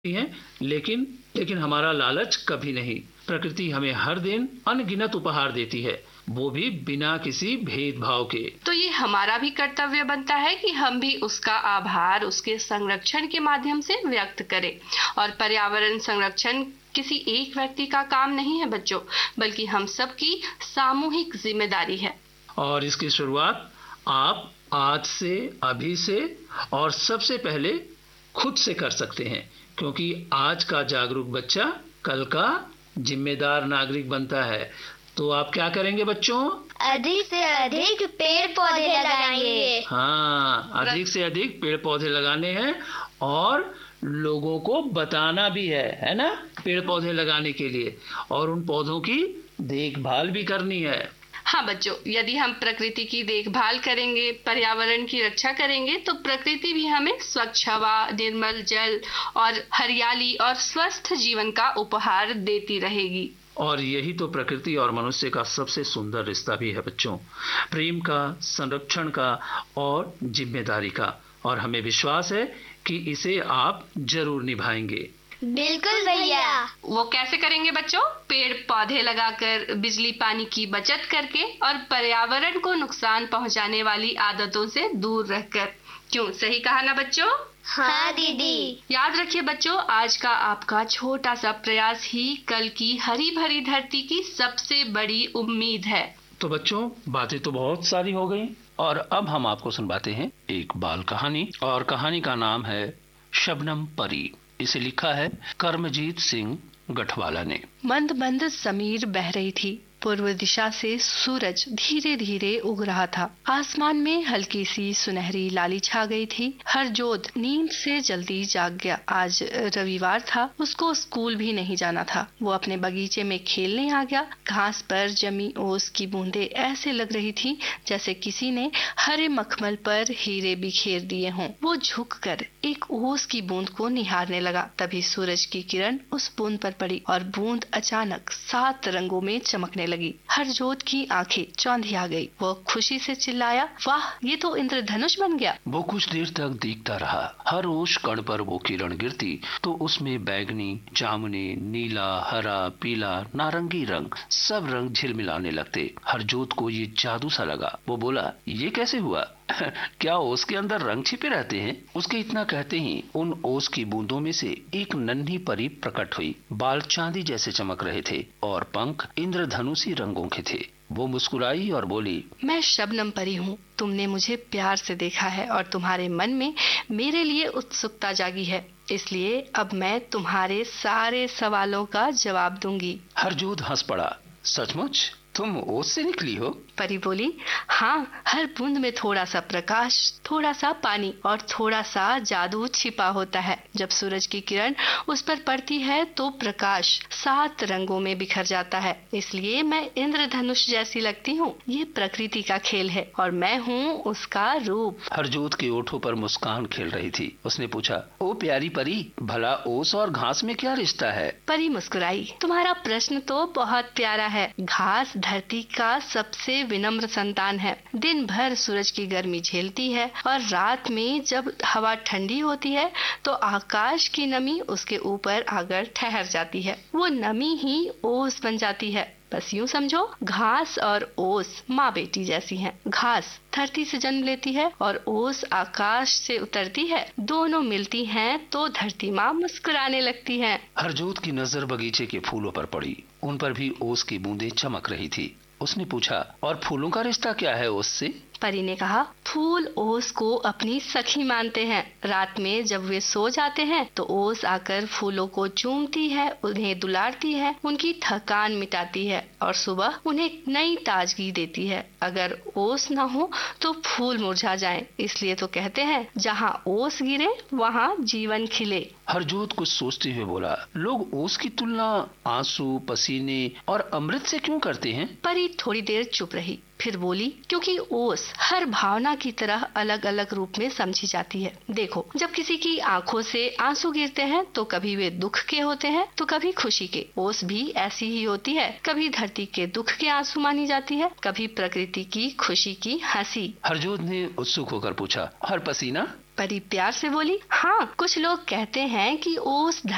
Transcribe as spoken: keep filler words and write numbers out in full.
हैं, लेकिन लेकिन हमारा लालच कभी नहीं। प्रकृति हमें हर दिन अनगिनत उपहार देती है, वो भी बिना किसी भेदभाव के। तो ये हमारा भी कर्तव्य बनता है कि हम भी उसका आभार उसके संरक्षण के माध्यम से व्यक्त करें। और पर्यावरण संरक्षण किसी एक व्यक्ति का काम नहीं है बच्चों, बल्कि हम सबकी सामूहिक जिम्मेदारी है। और इसकी शुरुआत आप आज से, अभी से और सबसे पहले खुद से कर सकते हैं, क्योंकि आज का जागरूक बच्चा कल का जिम्मेदार नागरिक बनता है। तो आप क्या करेंगे बच्चों? अधिक से अधिक पेड़ पौधे लगाएंगे। हाँ, अधिक से अधिक पेड़ पौधे लगाने हैं और लोगों को बताना भी है, है ना, पेड़ पौधे लगाने के लिए, और उन पौधों की देखभाल भी करनी है। हाँ बच्चों, यदि हम प्रकृति की देखभाल करेंगे, पर्यावरण की रक्षा करेंगे, तो प्रकृति भी हमें स्वच्छ हवा, निर्मल जल और हरियाली और स्वस्थ जीवन का उपहार देती रहेगी। और यही तो प्रकृति और मनुष्य का सबसे सुंदर रिश्ता भी है बच्चों, प्रेम का, संरक्षण का और जिम्मेदारी का। और हमें विश्वास है कि इसे आप जरूर निभाएंगे। बिल्कुल भैया। वो कैसे करेंगे बच्चों? पेड़ पौधे लगाकर, बिजली पानी की बचत करके और पर्यावरण को नुकसान पहुंचाने वाली आदतों से दूर रहकर। क्यों, सही कहा ना बच्चों? हाँ दीदी। याद रखिए बच्चों, आज का आपका छोटा सा प्रयास ही कल की हरी भरी धरती की सबसे बड़ी उम्मीद है। तो बच्चों, बातें तो बहुत सारी हो गई, और अब हम आपको सुनवाते हैं एक बाल कहानी। और कहानी का नाम है शबनम परी। इसे लिखा है कर्मजीत सिंह गठवाला ने। मंद मंद समीर बह रही थी। पूर्व दिशा से सूरज धीरे धीरे उग रहा था। आसमान में हल्की सी सुनहरी लाली छा गई थी। हरजोत नींद से जल्दी जाग गया। आज रविवार था, उसको स्कूल भी नहीं जाना था। वो अपने बगीचे में खेलने आ गया। घास पर जमी ओस की बूंदें ऐसे लग रही थी जैसे किसी ने हरे मखमल पर हीरे बिखेर दिए हों। वो झुककर एक ओस की बूंद को निहारने लगा। तभी सूरज की किरण उस बूंद पर पड़ी और बूंद अचानक सात रंगों में चमकने लगी। हरजोत की आंखें चौंधिया गई। वो खुशी से चिल्लाया, वाह, ये तो इंद्रधनुष बन गया। वो कुछ देर तक देखता रहा। हर ओस कण पर वो किरण गिरती तो उसमें बैगनी, जामुनी, नीला, हरा, पीला, नारंगी रंग, सब रंग झिलमिलाने लगते। हरजोत को ये जादू सा लगा। वो बोला, ये कैसे हुआ? क्या ओस के अंदर रंग छिपे रहते हैं? उसके इतना कहते ही उन ओस की बूंदों में से एक नन्ही परी प्रकट हुई। बाल चांदी जैसे चमक रहे थे और पंख इंद्रधनुषी रंगों के थे। वो मुस्कुराई और बोली, मैं शबनम परी हूँ। तुमने मुझे प्यार से देखा है और तुम्हारे मन में मेरे लिए उत्सुकता जागी है, इसलिए अब मैं तुम्हारे सारे सवालों का जवाब दूंगी। हरजोत हंस पड़ा, सचमुच तुम ओस से निकली हो? परी बोली, हाँ, हर बूंद में थोड़ा सा प्रकाश, थोड़ा सा पानी और थोड़ा सा जादू छिपा होता है। जब सूरज की किरण उस पर पड़ती है तो प्रकाश सात रंगों में बिखर जाता है, इसलिए मैं इंद्रधनुष जैसी लगती हूँ। ये प्रकृति का खेल है और मैं हूँ उसका रूप। हरजोत के ओठों पर मुस्कान खेल रही थी। उसने पूछा, ओ प्यारी परी, भला ओस और घास में क्या रिश्ता है? परी मुस्कुराई, तुम्हारा प्रश्न तो बहुत प्यारा है। घास धरती का सबसे विनम्र संतान है। दिन भर सूरज की गर्मी झेलती है और रात में जब हवा ठंडी होती है तो आकाश की नमी उसके ऊपर आकर ठहर जाती है। वो नमी ही ओस बन जाती है। बस यूं समझो, घास और ओस माँ बेटी जैसी हैं। घास धरती से जन्म लेती है और ओस आकाश से उतरती है। दोनों मिलती हैं तो धरती माँ मुस्कुराने लगती है। हरजोत की नजर बगीचे के फूलों पर पड़ी। उन पर भी ओस की बूंदें चमक रही थी। उसने पूछा, और फूलों का रिश्ता क्या है ओस से? परी ने कहा, फूल ओस को अपनी सखी मानते हैं। रात में जब वे सो जाते हैं तो ओस आकर फूलों को चूमती है, उन्हें दुलारती है, उनकी थकान मिटाती है और सुबह उन्हें नई ताजगी देती है। अगर ओस न हो तो फूल मुरझा जाएं, इसलिए तो कहते हैं, जहाँ ओस गिरे वहाँ जीवन खिले। हरजोत कुछ सोचते हुए बोला, लोग ओस की तुलना आंसू, पसीने और अमृत से क्यों करते हैं? परी थोड़ी देर चुप रही, फिर बोली, क्योंकि ओस हर भावना की तरह अलग अलग रूप में समझी जाती है। देखो, जब किसी की आंखों से आंसू गिरते हैं तो कभी वे दुख के होते हैं तो कभी खुशी के। ओस भी ऐसी ही होती है, कभी धरती के दुख के आंसू मानी जाती है, कभी प्रकृति की खुशी की हंसी। हरजोत ने उत्सुक होकर पूछा, हर पसीना? परी प्यार से बोली, हाँ, कुछ लोग कहते हैं कि ओस